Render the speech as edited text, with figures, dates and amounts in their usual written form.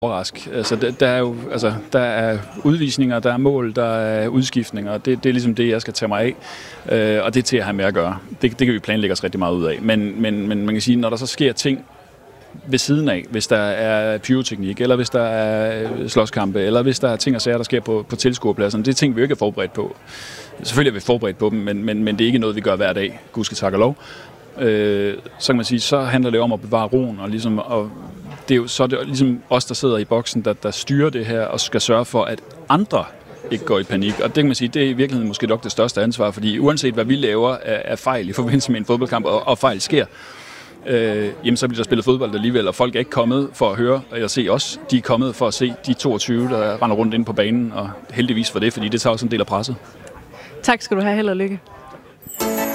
overrask. Altså, der er udvisninger, der er mål, der er udskiftninger. Det er ligesom det, jeg skal tage mig af, og det er til at have med at gøre. Det kan vi planlægge os rigtig meget ud af. Men man kan sige, når der så sker ting ved siden af, hvis der er pyroteknik, eller hvis der er slåskampe, eller hvis der er ting og sager, der sker på tilskuerpladsen, det er ting, vi jo ikke er forberedt på. Selvfølgelig er vi forberedt på dem, men det er ikke noget, vi gør hver dag, gudske tak og lov. Så kan man sige, så handler det om at bevare roen, og ligesom det er ligesom os, der sidder i boksen, der styrer det her, og skal sørge for, at andre ikke går i panik. Og det kan man sige, det er i virkeligheden måske nok det største ansvar, fordi uanset hvad vi laver af fejl i forbindelse med en fodboldkamp, og fejl sker, jamen så bliver der spillet fodbold alligevel, og folk er ikke kommet for at høre eller se os. De er kommet for at se de 22, der render rundt inde på banen, og heldigvis for det, fordi det tager også en del af presset. Tak skal du have, held og lykke.